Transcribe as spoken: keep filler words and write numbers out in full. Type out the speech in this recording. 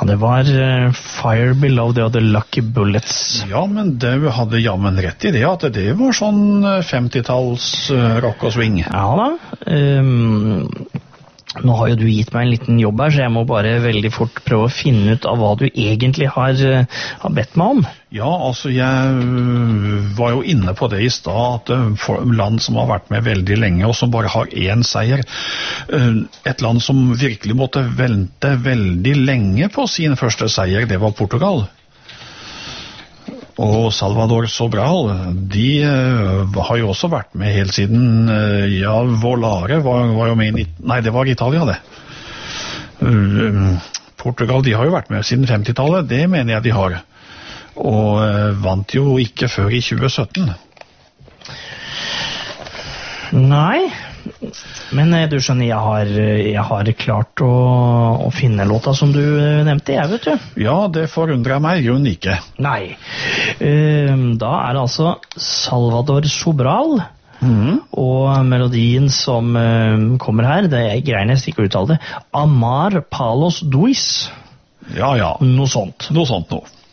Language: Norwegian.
Det var uh, Fire Below the Other Lucky Bullets. Ja, men du hadde jammen rett i det, at det var sånn femtitalls uh, rock og swing. Ja da. Um, nå har jo du gitt meg en liten jobb her, så jeg må bare veldig fort prøve å finne ut av hva du egentlig har, uh, har bedt meg om. Ja, altså jeg var jo inne på det i stad, at for land som har vært med veldig lenge og som bare har én seier, et land som virkelig måtte vente veldig lenge på sin første seier, det var Portugal. Og Salvador Sobral, de har jo også vært med helt siden, ja, Volare var, var jo med i, nei, det var Italia det. Portugal, de har jo vært med siden femtitallet, det mener jeg de har. Og vant jo ikke før i tjue sytten. Nei, men du skjønner, jeg har, jeg har klart å, å finne låta som du nevnte, jeg vet du. Ja, det forundrer meg jo ikke. Nei, da er det altså Salvador Sobral, mm. og melodien som kommer her, det er greier nesten ikke å uttale det, Amar Palos Duis. Ja, ja. Noe sånt. Noe sånt noe.